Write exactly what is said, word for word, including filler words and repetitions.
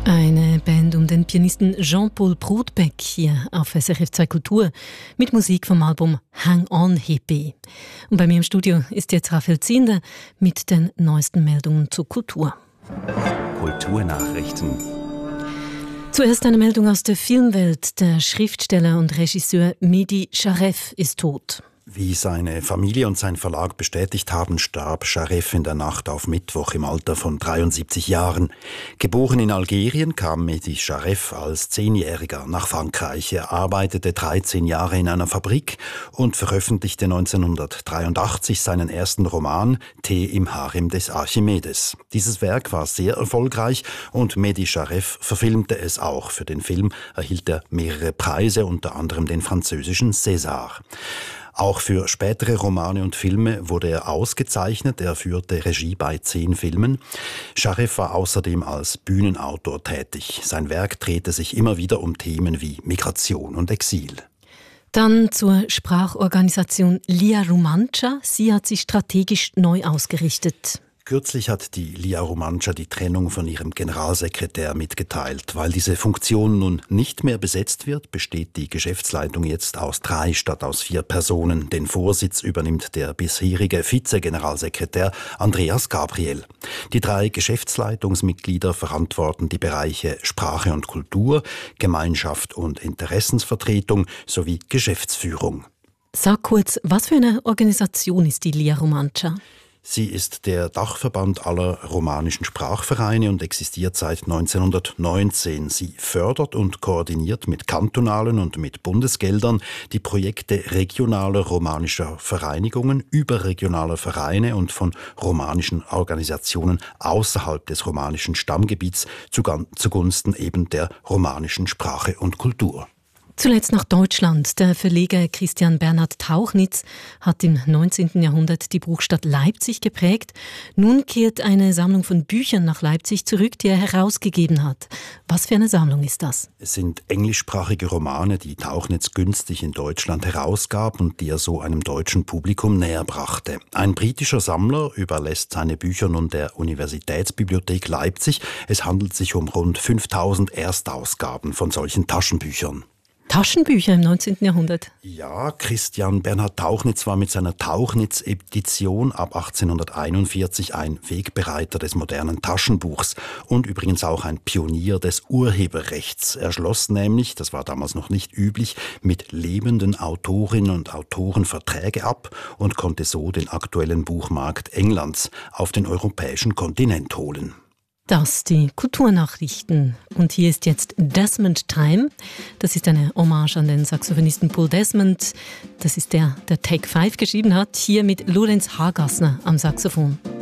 Eine Band um den Pianisten Jean-Paul Brodbeck hier auf S R F zwei Kultur mit Musik vom Album Hang On Hippie. Und bei mir im Studio ist jetzt Raphael Zehnder mit den neuesten Meldungen zur Kultur. Kulturnachrichten. Zuerst eine Meldung aus der Filmwelt. Der Schriftsteller und Regisseur Mehdi Scharef ist tot. Wie seine Familie und sein Verlag bestätigt haben, starb Scharef in der Nacht auf Mittwoch im Alter von dreiundsiebzig Jahren. Geboren in Algerien kam Mehdi Scharef als Zehnjähriger nach Frankreich. Er arbeitete dreizehn Jahre in einer Fabrik und veröffentlichte neunzehnhundertdreiundachtzig seinen ersten Roman Tee im Harem des Archimedes. Dieses Werk war sehr erfolgreich und Mehdi Scharef verfilmte es auch. Für den Film erhielt er mehrere Preise, unter anderem den französischen César. Auch für spätere Romane und Filme wurde er ausgezeichnet. Er führte Regie bei zehn Filmen. Scharef war außerdem als Bühnenautor tätig. Sein Werk drehte sich immer wieder um Themen wie Migration und Exil. Dann zur Sprachorganisation Lia Romancia. Sie hat sich strategisch neu ausgerichtet. Kürzlich hat die Lia Romancia die Trennung von ihrem Generalsekretär mitgeteilt. Weil diese Funktion nun nicht mehr besetzt wird, besteht die Geschäftsleitung jetzt aus drei statt aus vier Personen. Den Vorsitz übernimmt der bisherige Vize-Generalsekretär Andreas Gabriel. Die drei Geschäftsleitungsmitglieder verantworten die Bereiche Sprache und Kultur, Gemeinschaft und Interessensvertretung sowie Geschäftsführung. Sag kurz, was für eine Organisation ist die Lia Romancia? Sie ist der Dachverband aller romanischen Sprachvereine und existiert seit neunzehnhundertneunzehn. Sie fördert und koordiniert mit kantonalen und mit Bundesgeldern die Projekte regionaler romanischer Vereinigungen, überregionaler Vereine und von romanischen Organisationen außerhalb des romanischen Stammgebiets zugunsten eben der romanischen Sprache und Kultur. Zuletzt nach Deutschland. Der Verleger Christian Bernhard Tauchnitz hat im neunzehnten Jahrhundert die Bruchstadt Leipzig geprägt. Nun kehrt eine Sammlung von Büchern nach Leipzig zurück, die er herausgegeben hat. Was für eine Sammlung ist das? Es sind englischsprachige Romane, die Tauchnitz günstig in Deutschland herausgab und die er so einem deutschen Publikum näher brachte. Ein britischer Sammler überlässt seine Bücher nun der Universitätsbibliothek Leipzig. Es handelt sich um rund fünftausend Erstausgaben von solchen Taschenbüchern. Taschenbücher im neunzehnten Jahrhundert? Ja, Christian Bernhard Tauchnitz war mit seiner Tauchnitz-Edition ab achtzehnhunderteinundvierzig ein Wegbereiter des modernen Taschenbuchs und übrigens auch ein Pionier des Urheberrechts. Er schloss nämlich, das war damals noch nicht üblich, mit lebenden Autorinnen und Autoren Verträge ab und konnte so den aktuellen Buchmarkt Englands auf den europäischen Kontinent holen. Das die Kulturnachrichten. Und hier ist jetzt Desmond Time. Das ist eine Hommage an den Saxophonisten Paul Desmond. Das ist der, der Take Five geschrieben hat, hier mit Lorenz Hagassner am Saxophon.